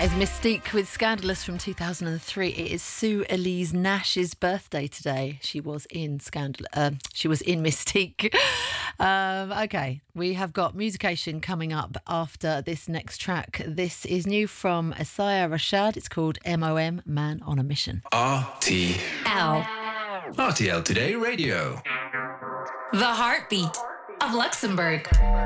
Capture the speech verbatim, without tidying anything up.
As Mystique with Scandalous from two thousand three. It is Sue Elise Nash's birthday today. She was in Scandal. Uh, she was in Mystique. Um, okay, we have got Musication coming up after this next track. This is new from Asaya Rashad. It's called M O M, Man on a Mission. R T L. R T L Today Radio. The heartbeat of Luxembourg.